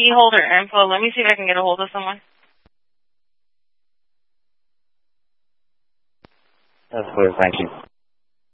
key holder info. Let me see if I can get a hold of someone. That's clear, thank you.